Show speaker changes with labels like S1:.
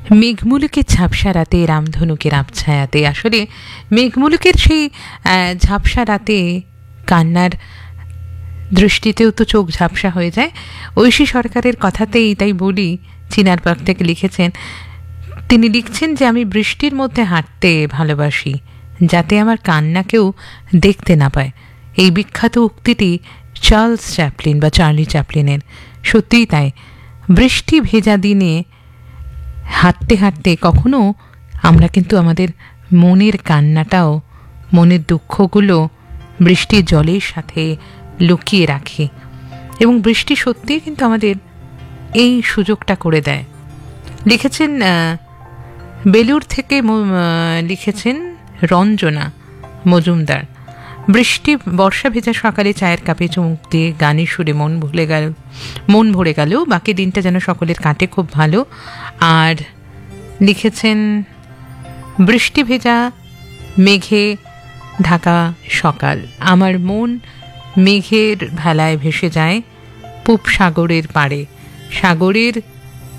S1: মেঘমুলুকের ঝাপসা রাতে রামধনুকের আবছায়াতে, আসলে মেঘমুলুকের সেই ঝাপসা রাতে কান্নার দৃষ্টিতেও তো চোখ ঝাপসা হয়ে যায়। ঐশী সরকারের কথাতেই তাই বলি, চিনার পার্ক থেকে লিখেছেন, তিনি লিখছেন যে আমি বৃষ্টির মধ্যে হাঁটতে ভালোবাসি, যাতে আমার কান্না কেউ দেখতে না পায়। এই বিখ্যাত উক্তিটি চার্লি চ্যাপলিনের। সত্যিই তাই, বৃষ্টি ভেজা দিনে হাঁটতে হাঁটতে কখনো আমরা কিন্তু আমাদের মনের কান্নাটাও, মনের দুঃখগুলো বৃষ্টির জলের সাথে লুকিয়ে রাখি, এবং বৃষ্টি সত্যিই কিন্তু আমাদের এই সুযোগটা করে দেয়। লিখেছেন বেলুর থেকে লিখেছেন রঞ্জনা মজুমদার, বর্ষা ভেজা সকালে চায়ের কাপে চুমুক দিয়ে গানের সুরে মন ভরে গেল, বাকি দিনটা যেন সকলের কাটে খুব ভালো। আর লিখেছেন বৃষ্টি ভেজা মেঘে ঢাকা সকাল, আমার মন মেঘের ভেলায় ভেসে যায় পূব সাগরের পাড়ে, সাগরের